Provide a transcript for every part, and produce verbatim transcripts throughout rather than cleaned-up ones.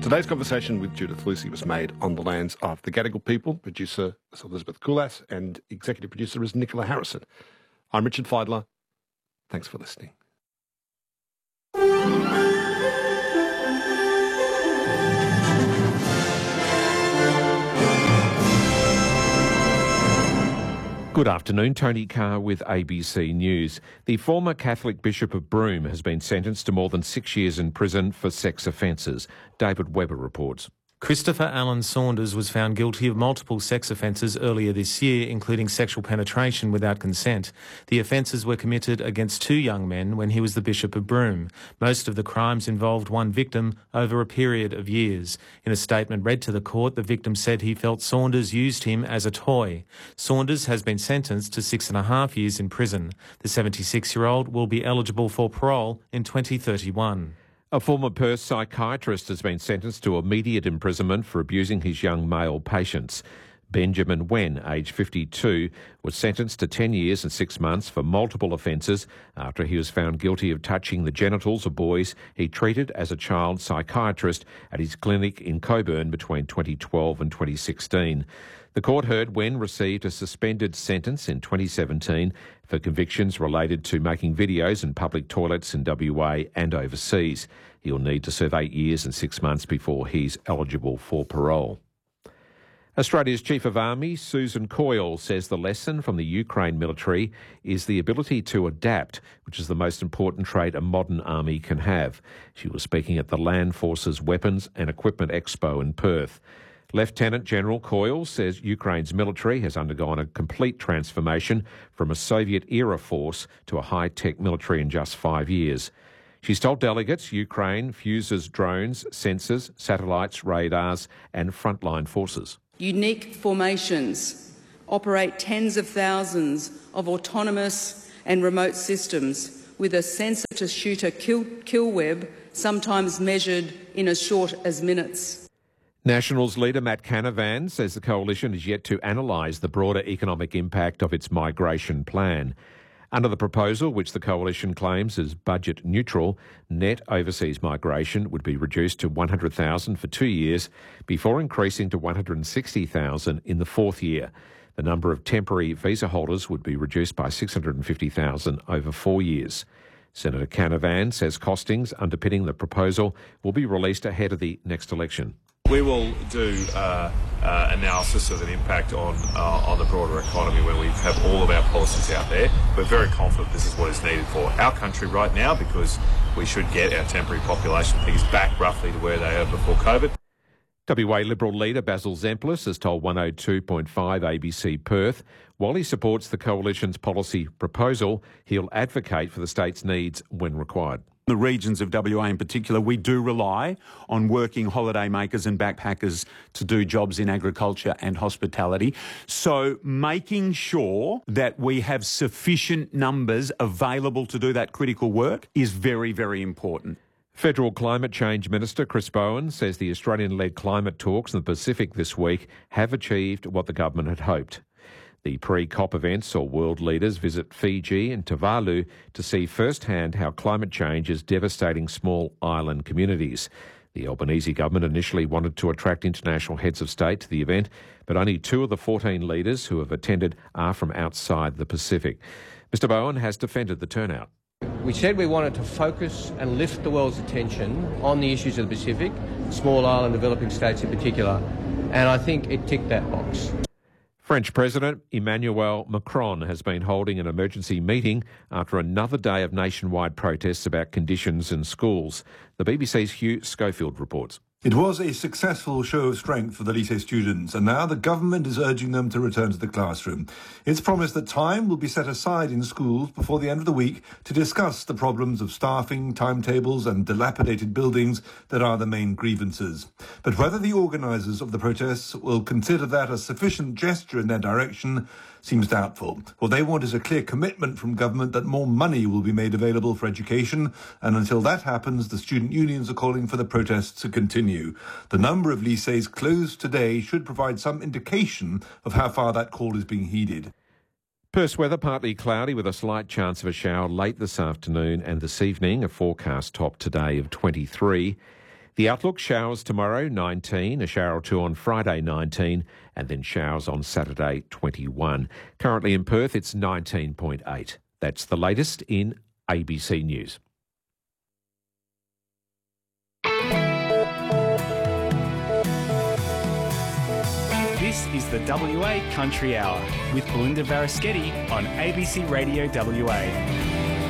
Today's conversation with Judith Lucy was made on the lands of the Gadigal people. Producer is Elizabeth Coulas and executive producer is Nicola Harrison. I'm Richard Feidler. Thanks for listening. Good afternoon, Tony Carr with A B C News. The former Catholic Bishop of Broome has been sentenced to more than six years in prison for sex offences. David Webber reports. Christopher Allen Saunders was found guilty of multiple sex offences earlier this year, including sexual penetration without consent. The offences were committed against two young men when he was the Bishop of Broome. Most of the crimes involved one victim over a period of years. In a statement read to the court, the victim said he felt Saunders used him as a toy. Saunders has been sentenced to six and a half years in prison. The seventy-six-year-old will be eligible for parole in twenty thirty-one. A former Perth psychiatrist has been sentenced to immediate imprisonment for abusing his young male patients. Benjamin Wen, aged fifty-two, was sentenced to ten years and six months for multiple offences after he was found guilty of touching the genitals of boys he treated as a child psychiatrist at his clinic in Coburn between twenty twelve and twenty sixteen. The court heard Wen received a suspended sentence in twenty seventeen for convictions related to making videos in public toilets in W A and overseas. He'll need to serve eight years and six months before he's eligible for parole. Australia's Chief of Army, Susan Coyle, says the lesson from the Ukraine military is the ability to adapt, which is the most important trait a modern army can have. She was speaking at the Land Forces Weapons and Equipment Expo in Perth. Lieutenant General Coyle says Ukraine's military has undergone a complete transformation from a Soviet-era force to a high-tech military in just five years. She's told delegates Ukraine fuses drones, sensors, satellites, radars and frontline forces. Unique formations operate tens of thousands of autonomous and remote systems with a sensor-to-shooter kill, kill web, sometimes measured in as short as minutes. Nationals leader Matt Canavan says the coalition is yet to analyse the broader economic impact of its migration plan. Under the proposal, which the coalition claims is budget neutral, net overseas migration would be reduced to one hundred thousand for two years before increasing to one hundred sixty thousand in the fourth year. The number of temporary visa holders would be reduced by six hundred fifty thousand over four years. Senator Canavan says costings underpinning the proposal will be released ahead of the next election. We will do uh, uh, analysis of an impact on uh, on the broader economy when we have all of our policies out there. We're very confident this is what is needed for our country right now because we should get our temporary population figures back roughly to where they were before COVID. W A Liberal leader Basil Zemplis has told one oh two point five A B C Perth, while he supports the coalition's policy proposal, he'll advocate for the state's needs when required. The regions of W A in particular, we do rely on working holiday makers and backpackers to do jobs in agriculture and hospitality. So making sure that we have sufficient numbers available to do that critical work is very, very important. Federal Climate Change Minister Chris Bowen says the Australian-led climate talks in the Pacific this week have achieved what the government had hoped. The pre-COP events saw world leaders visit Fiji and Tuvalu to see firsthand how climate change is devastating small island communities. The Albanese government initially wanted to attract international heads of state to the event, but only two of the fourteen leaders who have attended are from outside the Pacific. Mister Bowen has defended the turnout. We said we wanted to focus and lift the world's attention on the issues of the Pacific, small island developing states in particular, and I think it ticked that box. French President Emmanuel Macron has been holding an emergency meeting after another day of nationwide protests about conditions in schools. The B B C's Hugh Schofield reports. It was a successful show of strength for the lycée students, and now the government is urging them to return to the classroom. It's promised that time will be set aside in schools before the end of the week to discuss the problems of staffing, timetables and dilapidated buildings that are the main grievances. But whether the organisers of the protests will consider that a sufficient gesture in their direction seems doubtful. What they want is a clear commitment from government that more money will be made available for education, and until that happens, the student unions are calling for the protests to continue. The number of lycées closed today should provide some indication of how far that call is being heeded. Perth's weather partly cloudy with a slight chance of a shower late this afternoon and this evening, a forecast top today of twenty-three. The outlook: showers tomorrow, nineteen, a shower or two on Friday, nineteen, and then showers on Saturday, twenty-one. Currently in Perth, it's nineteen point eight. That's the latest in A B C News. This is the W A Country Hour with Belinda Varaschetti on A B C Radio W A.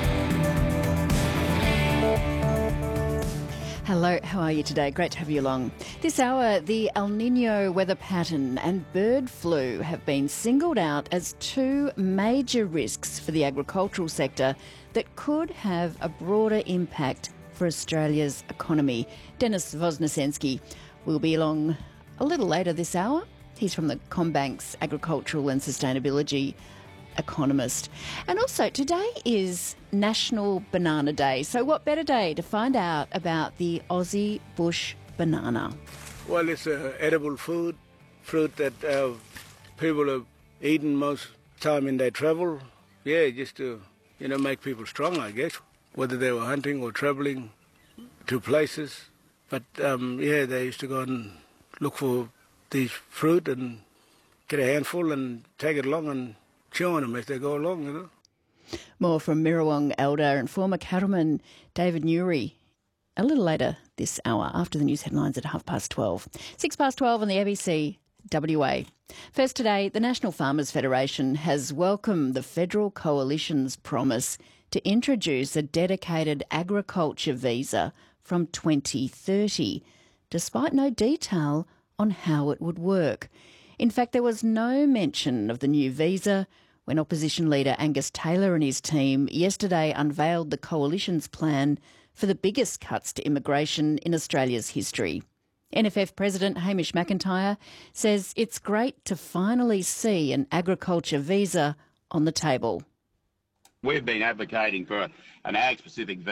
Hello, how are you today? Great to have you along. This hour, the El Nino weather pattern and bird flu have been singled out as two major risks for the agricultural sector that could have a broader impact for Australia's economy. Denis Voznesensky will be along a little later this hour. He's from the CommBank's Agricultural and Sustainability economist. And also, today is National Banana Day. So what better day to find out about the Aussie bush banana? Well, it's an edible food, fruit that uh, people have eaten most time in their travel. Yeah, just to, you know, make people strong, I guess, whether they were hunting or travelling to places. But, um, yeah, they used to go and look for these fruit and get a handful and take it along and chew on them as they go along, you know. More from Mirrawong elder and former cattleman David Newry a little later this hour after the news headlines at half past twelve. Six past twelve on the A B C W A. First today, the National Farmers Federation has welcomed the Federal Coalition's promise to introduce a dedicated agriculture visa from twenty thirty, despite no detail on how it would work. In fact, there was no mention of the new visa when opposition leader Angus Taylor and his team yesterday unveiled the Coalition's plan for the biggest cuts to immigration in Australia's history. N F F President Hamish McIntyre says it's great to finally see an agriculture visa on the table. We've been advocating for an ag-specific